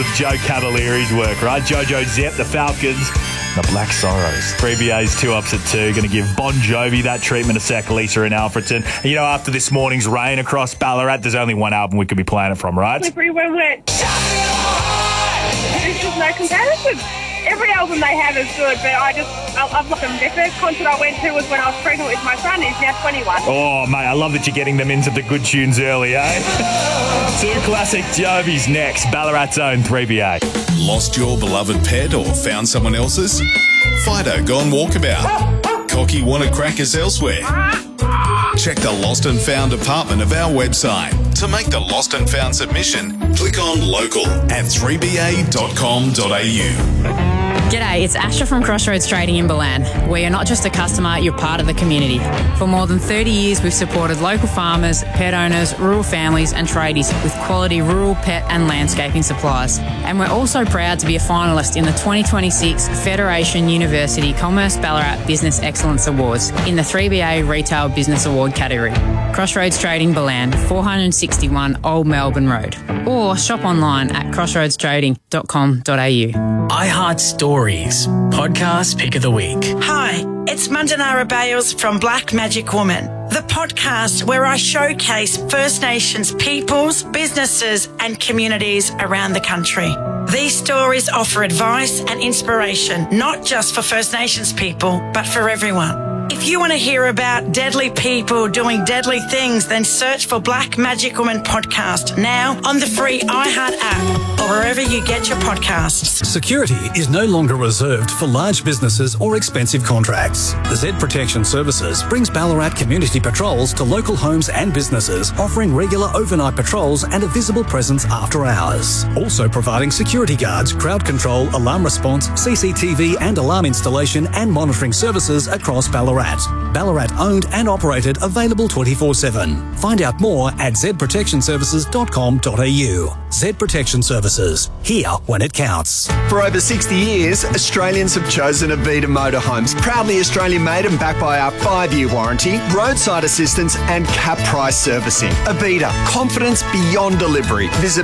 Joe Cavalier's work, right? Jojo Zep, the Falcons, the Black Sorrows. 3BA's 2 ups at 2. Going to give Bon Jovi that treatment a sec, Lisa in Alfredton. And you know, after this morning's rain across Ballarat, there's only one album we could be playing it from, right? Slippery When Wet. There's just no comparison. Every album they have is good, but I love them. The first concert I went to was when I was pregnant with my son. He's now 21. Oh, mate, I love that you're getting them into the good tunes early, eh? 2 classic Jovies next. Ballarat's own 3BA. Lost your beloved pet or found someone else's? Fido gone walkabout. Cocky wanna crackers elsewhere? Check the Lost and Found department of our website. To make the Lost and Found submission, click on local at 3ba.com.au. G'day, it's Asha from Crossroads Trading in Balan, where you're not just a customer, you're part of the community. For more than 30 years, we've supported local farmers, pet owners, rural families and tradies with quality rural, pet and landscaping supplies. And we're also proud to be a finalist in the 2026 Federation University Commerce Ballarat Business Excellence Awards in the 3BA Retail Business Award category. Crossroads Trading Balan, 461 Old Melbourne Road. Or shop online at crossroadstrading.com.au. I Heart Stories, podcast pick of the week. Hi, it's Mandanara Bales from Black Magic Woman, the podcast where I showcase First Nations peoples, businesses and communities around the country. These stories offer advice and inspiration, not just for First Nations people, but for everyone. If you want to hear about deadly people doing deadly things, then search for Black Magic Woman podcast now on the free iHeart app or wherever you get your podcasts. Security is no longer reserved for large businesses or expensive contracts. Z Protection Services brings Ballarat community patrols to local homes and businesses, offering regular overnight patrols and a visible presence after hours. Also providing security guards, crowd control, alarm response, CCTV and alarm installation and monitoring services across Ballarat. Ballarat owned and operated, available 24/7. Find out more at zprotectionservices.com.au. Z Protection Services, here when it counts. For over 60 years, Australians have chosen Avita Motorhomes. Proudly Australian made and backed by our 5-year warranty, roadside assistance and cap price servicing. Avita, confidence beyond delivery. Visit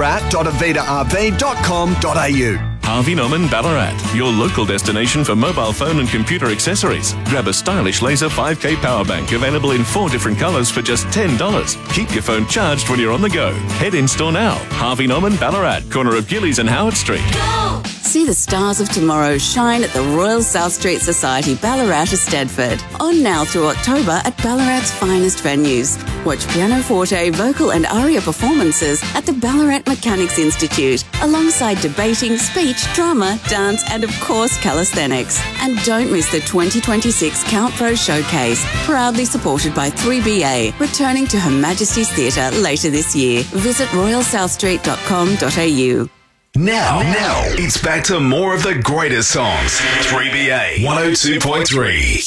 ballarat.avitarv.com.au. Harvey Norman Ballarat, your local destination for mobile phone and computer accessories. Grab a stylish laser 5K power bank available in 4 different colours for just $10. Keep your phone charged when you're on the go. Head in store now. Harvey Norman Ballarat, corner of Gillies and Howard Street. See the stars of tomorrow shine at the Royal South Street Society Ballarat Eisteddfod. On now through October at Ballarat's finest venues. Watch pianoforte, vocal and aria performances at the Ballarat Mechanics Institute, alongside debating, speech, drama, dance and of course calisthenics. And don't miss the 2026 Count Pro Showcase, proudly supported by 3BA, returning to Her Majesty's Theatre later this year. Visit royalsouthstreet.com.au. Now, it's back to more of the greatest songs. 3BA 102.3.